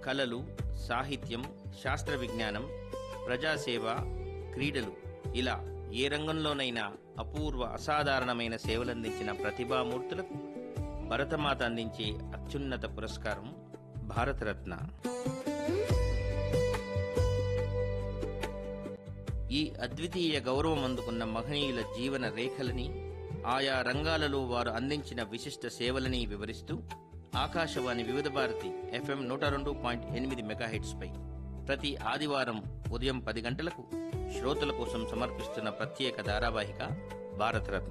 కళలు, సాహిత్యం, శాస్త్ర విజ్ఞానం, ప్రజాసేవ, క్రీడలు ఇలా ఏ రంగంలోనైనా అపూర్వ అసాధారణమైన సేవలందించిన ప్రతిభామూర్తులకు భరతమాత అందించే అత్యున్నత పురస్కారం భారతరత్న. ఈ అద్వితీయ గౌరవం అందుకున్న మహనీయుల జీవన రేఖలని, ఆయా రంగాలలో వారు అందించిన విశిష్ట సేవలని వివరిస్తూ ఆకాశవాణి వివిధ భారతి FM 102.8 మెగాహెట్స్ పై ప్రతి ఆదివారం ఉదయం 10 గంటలకు శ్రోతల కోసం సమర్పిస్తున్న ప్రత్యేక ధారావాహిక భారతరత్న.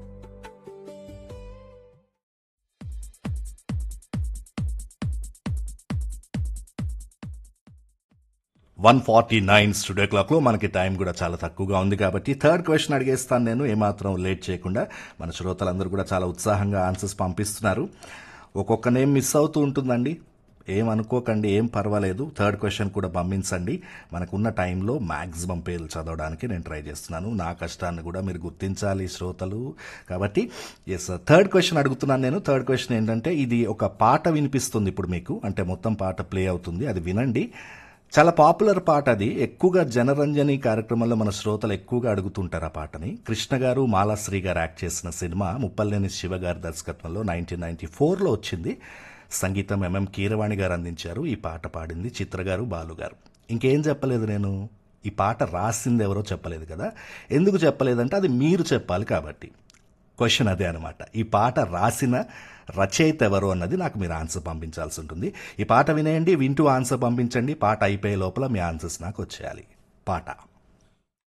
స్టూడియో క్లాక్లో మనకి టైం కూడా చాలా తక్కువగా ఉంది కాబట్టి థర్డ్ క్వశ్చన్ అడిగేస్తాను నేను, ఏమాత్రం లేట్ చేయకుండా. మన శ్రోతలందరూ కూడా చాలా ఉత్సాహంగా ఆన్సర్స్ పంపిస్తున్నారు. ఒక్కొక్క నేమ్ మిస్ అవుతూ ఉంటుందండి, ఏమనుకోకండి, ఏం పర్వాలేదు. థర్డ్ క్వశ్చన్ కూడా పంపించండి. మనకున్న టైంలో మ్యాక్సిమం పేర్లు చదవడానికి నేను ట్రై చేస్తున్నాను. నా కష్టాన్ని కూడా మీరు గుర్తించాలి శ్రోతలు. కాబట్టి ఎస్, థర్డ్ క్వశ్చన్ అడుగుతున్నాను నేను. థర్డ్ క్వశ్చన్ ఏంటంటే, ఇది ఒక పాట వినిపిస్తుంది ఇప్పుడు మీకు, అంటే మొత్తం పాట ప్లే అవుతుంది, అది వినండి. చాలా పాపులర్ పాట అది. ఎక్కువగా జనరంజని కార్యక్రమంలో మన శ్రోతలు ఎక్కువగా అడుగుతుంటారు ఆ పాటని. కృష్ణ గారు, మాలాశ్రీ గారు యాక్ట్ చేసిన సినిమా ముప్పల్లేని శివ గారి దర్శకత్వంలో 1994లో వచ్చింది. సంగీతం MM కీరవాణి గారు అందించారు. ఈ పాట పాడింది చిత్ర గారు, బాలు గారు. ఇంకేం చెప్పలేదు నేను, ఈ పాట రాసింది ఎవరో చెప్పలేదు కదా. ఎందుకు చెప్పలేదంటే అది మీరు చెప్పాలి కాబట్టి. క్వశ్చన్ అదే అనమాట. ఈ పాట రాసిన రచయిత ఎవరు అన్నది నాకు మీరు ఆన్సర్ పంపించాల్సి ఉంటుంది. ఈ పాట వినేయండి, వింటూ ఆన్సర్ పంపించండి. పాట అయిపోయే లోపల మీ ఆన్సర్స్ నాకు వచ్చేయాలి. పాట